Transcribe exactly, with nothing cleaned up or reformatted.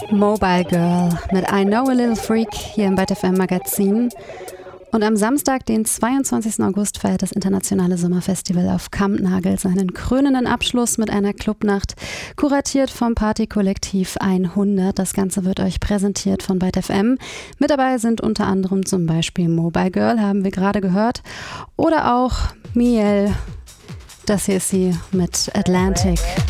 Mobile Girl mit I Know a Little Freak hier im Byte F M Magazin. Und am Samstag, den zweiundzwanzigsten August, feiert das internationale Sommerfestival auf Kampnagel seinen krönenden Abschluss mit einer Clubnacht, kuratiert vom Partykollektiv hundert. Das Ganze wird euch präsentiert von Byte F M. Mit dabei sind unter anderem zum Beispiel Mobile Girl, haben wir gerade gehört, oder auch Miel. Das hier ist sie mit Atlantic.